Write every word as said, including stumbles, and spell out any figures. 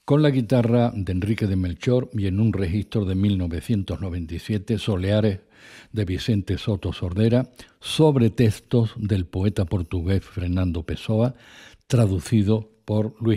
con la guitarra de Enrique de Melchor y en un registro de mil novecientos noventa y siete, Soleares de Vicente Soto Sordera, sobre textos del poeta portugués Fernando Pessoa, traducido por Luis